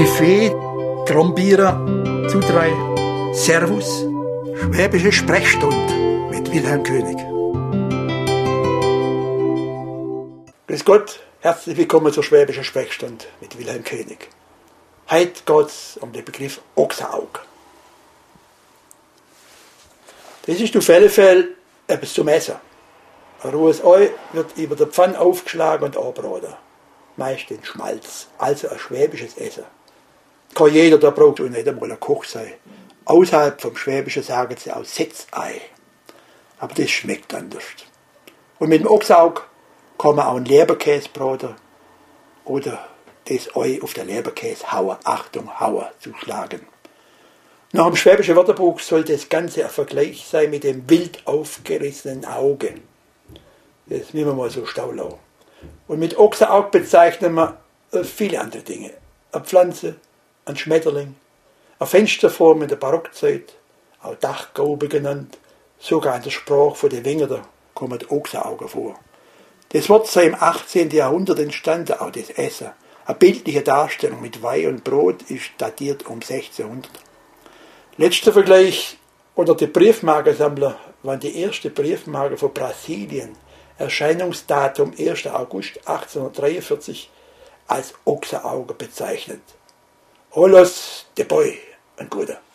Buffet, Trombierer, Zudrei, Servus, Schwäbische Sprechstunde mit Wilhelm König. Grüß Gott, herzlich willkommen zur Schwäbischen Sprechstunde mit Wilhelm König. Heute geht es um den Begriff Ochsenaug. Das ist auf alle Fälle etwas zum Essen. Ein rohes Ei wird über der Pfanne aufgeschlagen und angebraten. Meist in Schmalz, also ein schwäbisches Essen. Kann jeder, da braucht auch nicht einmal ein Koch sein. Außerhalb vom Schwäbischen sagen sie auch Setzei. Aber das schmeckt anders. Und mit dem Ochsenaug kann man auch einen Leberkäse braten oder das Ei auf der Leberkäse hauen. Achtung, hauen zu schlagen. Nach dem Schwäbischen Wörterbuch soll das Ganze ein Vergleich sein mit dem wild aufgerissenen Auge. Das nehmen wir mal so staulau. Und mit Ochsenaug bezeichnen wir viele andere Dinge. Eine Pflanze, ein Schmetterling, eine Fensterform in der Barockzeit, auch Dachgaube genannt, sogar in der Sprache von den Wengern kommen Ochsenaugen vor. Das Wort sei im 18. Jahrhundert entstanden, auch das Essen. Eine bildliche Darstellung mit Weih und Brot ist datiert um 1600. Letzter Vergleich unter den Briefmarkensammler waren die erste Briefmarke von Brasilien, Erscheinungsdatum 1. August 1843, als Ochsenauge bezeichnet. Olos de Boy, ein guter.